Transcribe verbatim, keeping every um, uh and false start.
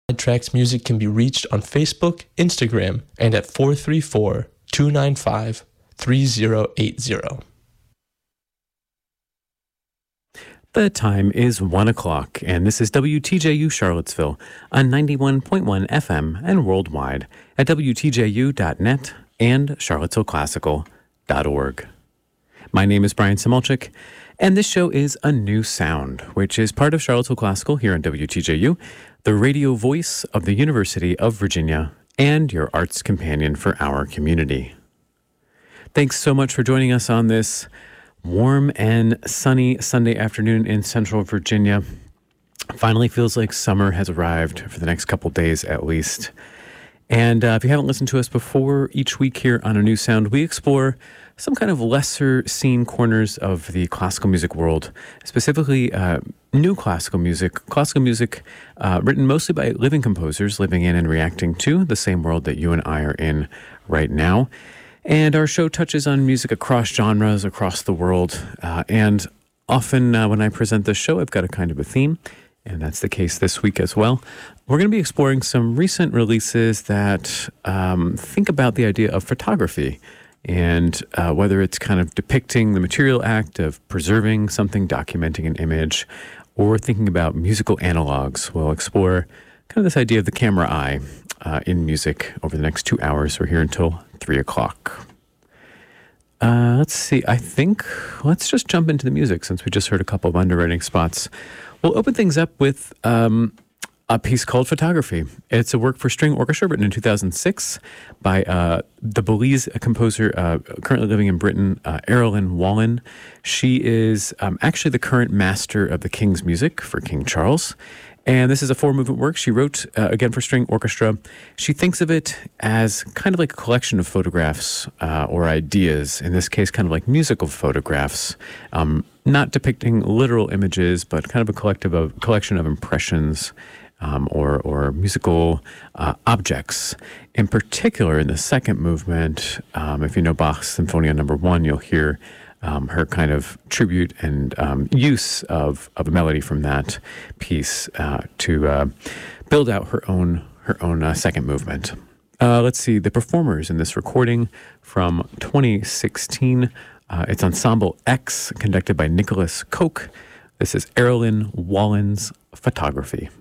Tracks Music can be reached on Facebook, Instagram, and at four three four, two nine five, three zero eight zero. The time is one o'clock, and this is W T J U Charlottesville on ninety-one point one F M and worldwide at W T J U dot net and charlottesville classical dot org. My name is Brian Samolchik, and this show is A New Sound, which is part of Charlottesville Classical here on W T J U, the radio voice of the University of Virginia, and your arts companion for our community. Thanks so much for joining us on this warm and sunny Sunday afternoon in Central Virginia. Finally feels like summer has arrived for the next couple days at least. And uh, if you haven't listened to us before, each week here on A New Sound, we explore some kind of lesser seen corners of the classical music world, specifically uh, new classical music, classical music uh, written mostly by living composers living in and reacting to the same world that you and I are in right now. And our show touches on music across genres, across the world. Uh, and often uh, when I present this show, I've got a kind of a theme, and that's the case this week as well. We're going to be exploring some recent releases that um, think about the idea of photography and uh, whether it's kind of depicting the material act of preserving something, documenting an image, or thinking about musical analogs. We'll explore kind of this idea of the camera eye uh, in music over the next two hours. We're here until three o'clock. Uh, let's see. I think let's just jump into the music since we just heard a couple of underwriting spots. We'll open things up with um, a piece called Photography. It's a work for string orchestra written in two thousand six by uh, the Belize composer uh, currently living in Britain, uh, Erilyn Wallen. She is um, actually the current master of the King's music for King Charles. And this is a four-movement work she wrote, uh, again, for string orchestra. She thinks of it as kind of like a collection of photographs uh, or ideas, in this case, kind of like musical photographs, um, not depicting literal images, but kind of a collective of, collection of impressions um, or, or musical uh, objects. In particular, in the second movement, um, if you know Bach's Sinfonia number one, you'll hear Um, her kind of tribute and um, use of, of a melody from that piece uh, to uh, build out her own her own uh, second movement. Uh, let's see, the performers in this recording from twenty sixteen. Uh, it's Ensemble X, conducted by Nicholas Koch. This is Erilyn Wallen's Photography.